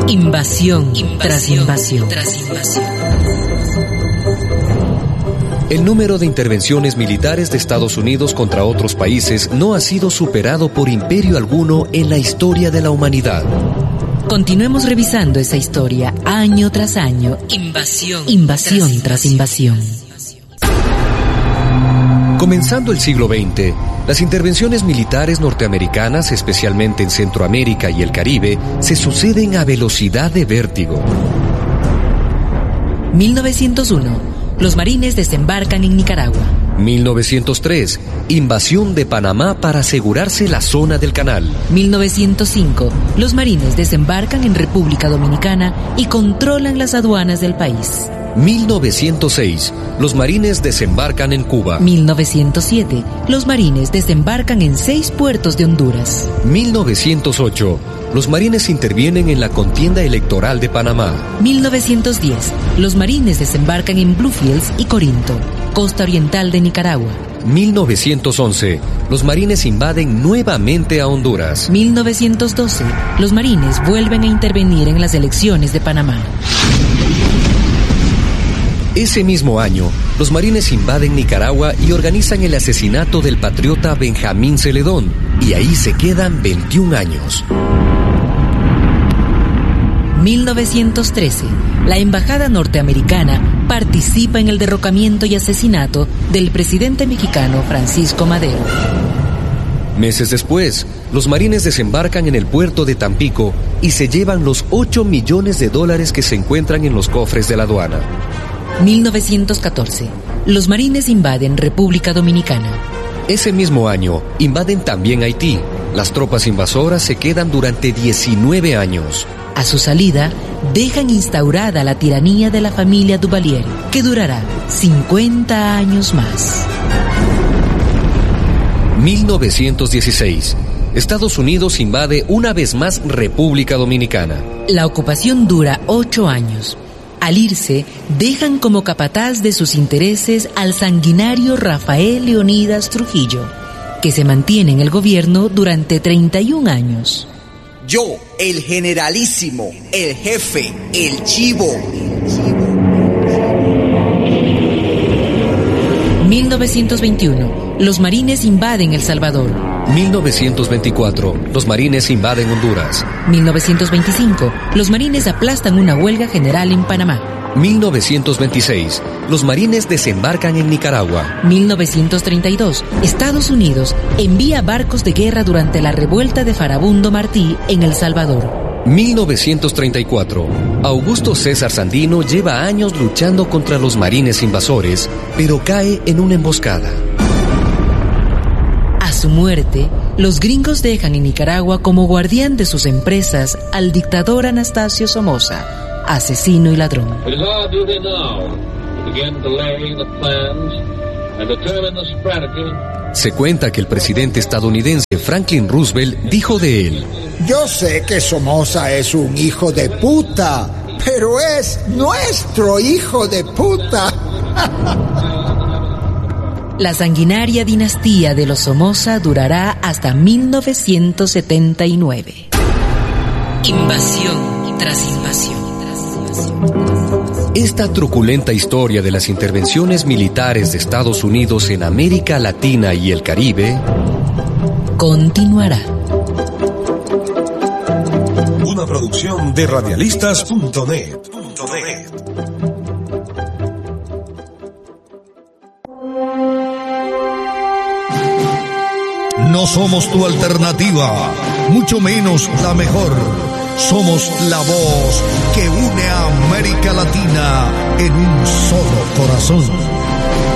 Invasión tras invasión. El número de intervenciones militares de Estados Unidos contra otros países no ha sido superado por imperio alguno en la historia de la humanidad. Continuemos revisando esa historia año tras año, invasión tras invasión. Comenzando el siglo XX, las intervenciones militares norteamericanas, especialmente en Centroamérica y el Caribe, se suceden a velocidad de vértigo. 1901. Los marines desembarcan en Nicaragua. 1903. Invasión de Panamá para asegurarse la zona del canal. 1905. Los marines desembarcan en República Dominicana y controlan las aduanas del país. 1906. Los marines desembarcan en Cuba. 1907. Los marines desembarcan en 6 puertos de Honduras. 1908. Los marines intervienen en la contienda electoral de Panamá. 1910. Los marines desembarcan en Bluefields y Corinto, costa oriental de Nicaragua. 1911. Los marines invaden nuevamente a Honduras. 1912. Los marines vuelven a intervenir en las elecciones de Panamá. Ese mismo año, los marines invaden Nicaragua y organizan el asesinato del patriota Benjamín Celedón, y ahí se quedan 21 años. 1913. La embajada norteamericana participa en el derrocamiento y asesinato del presidente mexicano Francisco Madero. Meses después, los marines desembarcan en el puerto de Tampico y se llevan los $8 millones que se encuentran en los cofres de la aduana. 1914. Los marines invaden República Dominicana. Ese mismo año, invaden también Haití. Las tropas invasoras se quedan durante 19 años. A su salida, dejan instaurada la tiranía de la familia Duvalier, que durará 50 años más. 1916. Estados Unidos invade una vez más República Dominicana. La ocupación dura 8 años. Al irse, dejan como capataz de sus intereses al sanguinario Rafael Leonidas Trujillo, que se mantiene en el gobierno durante 31 años. Yo, el generalísimo, el jefe, el chivo. 1921. Los marines invaden El Salvador. 1924. Los marines invaden Honduras. 1925. Los marines aplastan una huelga general en Panamá. 1926. Los marines desembarcan en Nicaragua. 1932. Estados Unidos envía barcos de guerra durante la revuelta de Farabundo Martí en El Salvador. 1934. Augusto César Sandino lleva años luchando contra los marines invasores, pero cae en una emboscada. A su muerte, los gringos dejan en Nicaragua como guardián de sus empresas al dictador Anastasio Somoza, asesino y ladrón. Se cuenta que el presidente estadounidense Franklin Roosevelt dijo de él: yo sé que Somoza es un hijo de puta, pero es nuestro hijo de puta. La sanguinaria dinastía de los Somoza durará hasta 1979. Invasión tras invasión. Esta truculenta historia de las intervenciones militares de Estados Unidos en América Latina y el Caribe continuará. Una producción de radialistas.net. No somos tu alternativa, mucho menos la mejor. Somos la voz que une a América Latina en un solo corazón.